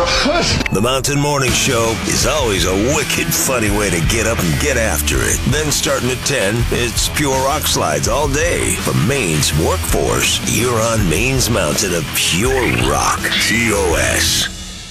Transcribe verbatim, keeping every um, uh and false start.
The Mountain Morning Show is always a wicked funny way to get up and get after it. Then starting at ten, it's pure rock slides all day from Maine's workforce. You're on Maine's Mountain of pure rock. T O S.